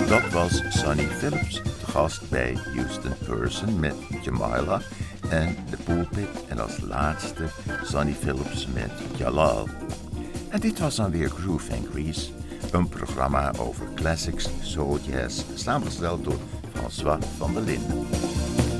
Dat was Sonny Phillips, de gast bij Houston Person met Jamila en The Pulpit. En als laatste Sonny Phillips met Jalal. En dit was dan weer Groove and Grease, een programma over classics, soul jazz, samengesteld door François van der Linden.